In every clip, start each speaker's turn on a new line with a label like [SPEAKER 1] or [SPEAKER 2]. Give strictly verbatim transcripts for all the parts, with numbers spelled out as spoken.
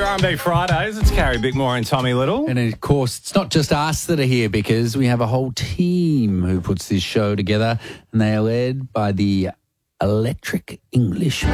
[SPEAKER 1] Harambe Fridays. It's Carrie Bickmore and Tommy Little.
[SPEAKER 2] And of course, it's not just us that are here because we have a whole team who puts this show together, and they are led by the Electric Englishman.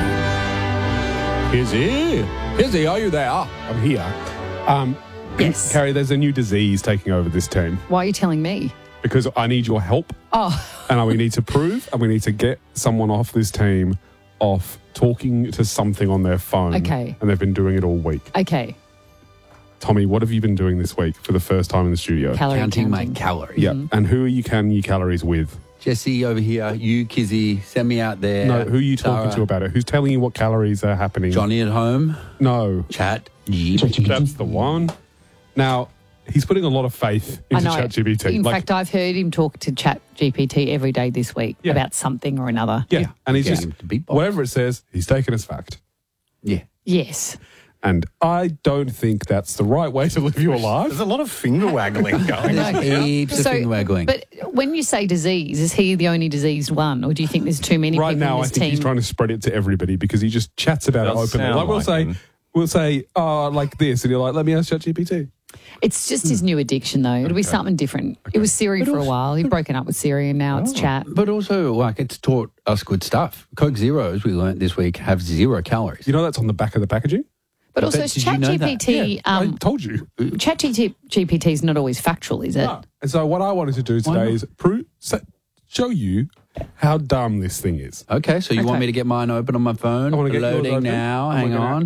[SPEAKER 3] Kizzy. Kizzy, are you there? I'm here. Um,
[SPEAKER 4] Yes.
[SPEAKER 3] Carrie, there's a new disease taking over this team
[SPEAKER 4] Why are you telling me?
[SPEAKER 3] because I need your help,
[SPEAKER 4] Oh,
[SPEAKER 3] and we need to prove and we need to get someone off this team off talking to something on their phone.
[SPEAKER 4] Okay.
[SPEAKER 3] And they've been doing it all week.
[SPEAKER 4] okay.
[SPEAKER 3] Tommy, what have you been doing this week for the first time in the studio?
[SPEAKER 4] Calorie
[SPEAKER 2] Counting my
[SPEAKER 4] counting.
[SPEAKER 2] calories.
[SPEAKER 3] Yeah. And who are you counting your calories with?
[SPEAKER 2] Jesse over here, you, Kizzy, send me out there.
[SPEAKER 3] No, who are you talking
[SPEAKER 2] Sarah,
[SPEAKER 3] to about it? Who's telling you what calories are happening?
[SPEAKER 2] Johnny at home,
[SPEAKER 3] No.
[SPEAKER 2] chat, G P T.
[SPEAKER 3] That's the one. Now, he's putting a lot of faith
[SPEAKER 4] I
[SPEAKER 3] into
[SPEAKER 4] know.
[SPEAKER 3] ChatGPT.
[SPEAKER 4] In
[SPEAKER 3] Like,
[SPEAKER 4] fact, I've heard him talk to ChatGPT every day this week
[SPEAKER 3] Yeah.
[SPEAKER 4] about something or another.
[SPEAKER 3] yeah. And he's
[SPEAKER 2] Yeah.
[SPEAKER 3] just,
[SPEAKER 2] To beatbox.
[SPEAKER 3] whatever it says, he's taken as fact.
[SPEAKER 2] Yeah.
[SPEAKER 4] Yes.
[SPEAKER 3] And I don't think that's the right way to live your life.
[SPEAKER 1] There's a lot of finger waggling going on.
[SPEAKER 2] Heaps of finger waggling.
[SPEAKER 4] But when you say disease, is he the only diseased one, or do you think there's too many
[SPEAKER 3] Right
[SPEAKER 4] people
[SPEAKER 3] now,
[SPEAKER 4] in
[SPEAKER 3] I
[SPEAKER 4] this
[SPEAKER 3] think
[SPEAKER 4] team?
[SPEAKER 3] he's trying to spread it to everybody because he just chats about it
[SPEAKER 1] Does
[SPEAKER 3] openly.
[SPEAKER 1] sound
[SPEAKER 3] Like we'll
[SPEAKER 1] like
[SPEAKER 3] say,
[SPEAKER 1] him.
[SPEAKER 3] we'll say, oh, like this, and you're like, let me ask ChatGPT.
[SPEAKER 4] It's just his new addiction, though. It'll be something different. It was Siri for a while. He'd broken up with Siri, and now
[SPEAKER 3] Oh.
[SPEAKER 4] it's chat.
[SPEAKER 2] But also, like, it's taught us good stuff. Coke Zeros, we learnt this week, have zero calories.
[SPEAKER 3] You know that's on the back of the packaging?
[SPEAKER 4] But also,
[SPEAKER 2] bet- did you know that?
[SPEAKER 4] ChatGPT,
[SPEAKER 3] I
[SPEAKER 4] um,
[SPEAKER 3] told you.
[SPEAKER 4] ChatGPT is not always factual, is it?
[SPEAKER 3] No. And so what I wanted to do today is prove, so, show you how dumb this thing is.
[SPEAKER 2] Okay, so you want
[SPEAKER 4] Okay.
[SPEAKER 2] me to get mine open on my phone?
[SPEAKER 3] I wanna get yours
[SPEAKER 2] Loading
[SPEAKER 3] open.
[SPEAKER 2] now.
[SPEAKER 3] I'm
[SPEAKER 2] Hang
[SPEAKER 3] looking
[SPEAKER 2] on.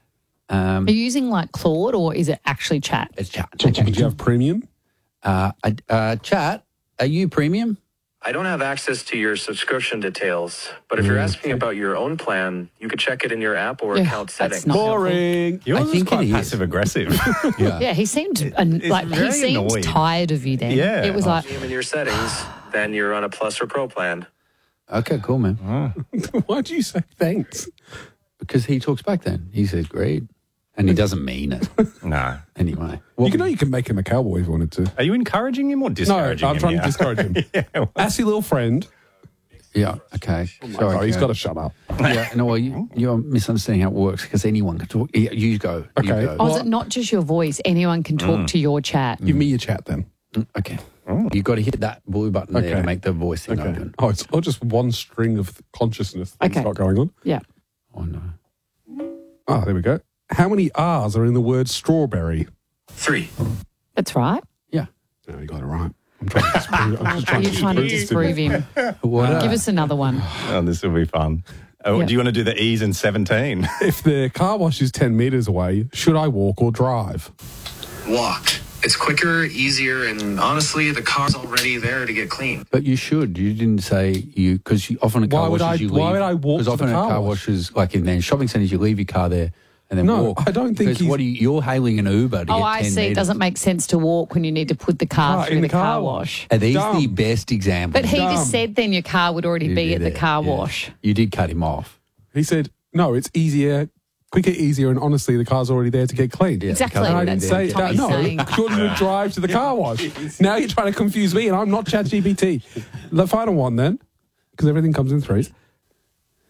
[SPEAKER 2] Um,
[SPEAKER 4] Are you using like Claude, or is it actually chat?
[SPEAKER 2] it's chat.
[SPEAKER 3] Do you have premium?
[SPEAKER 2] Uh, I- uh, chat, are you premium?
[SPEAKER 5] I don't have access to your subscription details, but if you're asking about your own plan, you could check it in your app or
[SPEAKER 4] Yeah,
[SPEAKER 5] account
[SPEAKER 4] that's
[SPEAKER 5] settings.
[SPEAKER 4] not-
[SPEAKER 3] Boring.
[SPEAKER 1] Yours
[SPEAKER 2] I
[SPEAKER 1] is
[SPEAKER 2] think
[SPEAKER 1] quite
[SPEAKER 2] it is.
[SPEAKER 1] passive aggressive.
[SPEAKER 2] Yeah.
[SPEAKER 4] Yeah, he seemed an,
[SPEAKER 1] it's
[SPEAKER 4] like he
[SPEAKER 1] very
[SPEAKER 4] seemed
[SPEAKER 1] annoyed.
[SPEAKER 4] tired of you. Then
[SPEAKER 1] Yeah.
[SPEAKER 4] it was
[SPEAKER 1] Oh,
[SPEAKER 4] like
[SPEAKER 5] See them in your settings, then you're on a Plus or Pro plan.
[SPEAKER 2] Okay, cool, man.
[SPEAKER 3] Why do you say thanks?
[SPEAKER 2] Because he talks back then. He says, great. And he doesn't mean it.
[SPEAKER 1] No.
[SPEAKER 2] Anyway.
[SPEAKER 3] you can know you can make him a cowboy if you wanted to.
[SPEAKER 1] Are you encouraging him or
[SPEAKER 3] No,
[SPEAKER 1] discouraging
[SPEAKER 3] I'm
[SPEAKER 1] him?
[SPEAKER 3] trying
[SPEAKER 1] yeah?
[SPEAKER 3] to discourage him.
[SPEAKER 1] yeah, well,
[SPEAKER 3] Assy little friend.
[SPEAKER 2] Yeah, okay. Sorry,
[SPEAKER 3] Sorry, he's
[SPEAKER 2] Karen.
[SPEAKER 3] got to shut up.
[SPEAKER 2] Yeah, no, well, you, you're misunderstanding how it works because anyone can talk. Yeah, you go. You
[SPEAKER 3] Okay.
[SPEAKER 2] go.
[SPEAKER 4] oh, is
[SPEAKER 3] Well-
[SPEAKER 4] it not just your voice? Anyone can talk
[SPEAKER 3] Mm.
[SPEAKER 4] to your chat.
[SPEAKER 3] Give me your chat then.
[SPEAKER 2] Okay. You've got to hit that blue button there
[SPEAKER 3] Okay.
[SPEAKER 2] to make the voice thing
[SPEAKER 3] Okay.
[SPEAKER 2] open.
[SPEAKER 3] Oh, it's all just one string of consciousness that's
[SPEAKER 4] Okay.
[SPEAKER 3] got going on.
[SPEAKER 4] Yeah.
[SPEAKER 2] Oh, no.
[SPEAKER 3] Ah, there we go. How many R's are in the word strawberry?
[SPEAKER 5] Three.
[SPEAKER 4] That's right.
[SPEAKER 2] Yeah.
[SPEAKER 3] No, you got it right. I'm trying to disprove, I'm just trying
[SPEAKER 4] You're
[SPEAKER 3] to
[SPEAKER 4] trying to
[SPEAKER 3] disprove this
[SPEAKER 4] disprove him.
[SPEAKER 2] What?
[SPEAKER 4] Give us another one.
[SPEAKER 1] oh, this will be fun. Oh,
[SPEAKER 4] Yeah.
[SPEAKER 1] Do you want to do the E's in seventeen?
[SPEAKER 3] If the car wash is ten metres away, should I walk or drive?
[SPEAKER 5] Walk. It's quicker, easier, and honestly, the car's already there to get clean.
[SPEAKER 2] But you should. You didn't say you, because often at car
[SPEAKER 3] Why would
[SPEAKER 2] washes
[SPEAKER 3] I-
[SPEAKER 2] you leave.
[SPEAKER 3] why would I walk
[SPEAKER 2] Because
[SPEAKER 3] to
[SPEAKER 2] often
[SPEAKER 3] the
[SPEAKER 2] at
[SPEAKER 3] car
[SPEAKER 2] car
[SPEAKER 3] wash?
[SPEAKER 2] washes, like in then shopping centres, you leave your car there and then
[SPEAKER 3] No,
[SPEAKER 2] walk.
[SPEAKER 3] I don't think
[SPEAKER 2] Because
[SPEAKER 3] he's-
[SPEAKER 2] what are you, you're hailing an Uber to
[SPEAKER 4] Oh,
[SPEAKER 2] get
[SPEAKER 4] I
[SPEAKER 2] ten
[SPEAKER 4] see. It
[SPEAKER 2] metres.
[SPEAKER 4] doesn't make sense to walk when you need to put the car
[SPEAKER 3] Car-
[SPEAKER 4] through
[SPEAKER 3] in
[SPEAKER 4] the
[SPEAKER 3] the car
[SPEAKER 4] car
[SPEAKER 3] wash.
[SPEAKER 4] wash.
[SPEAKER 2] Are these
[SPEAKER 3] Dumb.
[SPEAKER 2] the best examples?
[SPEAKER 4] But he
[SPEAKER 3] Dumb.
[SPEAKER 4] just said then your car would already
[SPEAKER 2] You
[SPEAKER 4] be
[SPEAKER 2] did
[SPEAKER 4] at the
[SPEAKER 2] it,
[SPEAKER 4] car
[SPEAKER 2] yeah.
[SPEAKER 4] wash.
[SPEAKER 2] You did cut him off.
[SPEAKER 3] He said, no, it's easier, quicker, easier, and honestly, the car's already there to get cleaned.
[SPEAKER 2] Yeah,
[SPEAKER 4] Exactly.
[SPEAKER 2] the
[SPEAKER 3] And I
[SPEAKER 2] car's
[SPEAKER 3] didn't
[SPEAKER 2] already
[SPEAKER 3] say
[SPEAKER 2] there.
[SPEAKER 3] that.
[SPEAKER 4] Tommy's
[SPEAKER 3] No,
[SPEAKER 4] saying.
[SPEAKER 3] surely you would drive to the car wash. Now you're trying to confuse me, and I'm not ChatGPT. The final one, then, because everything comes in threes.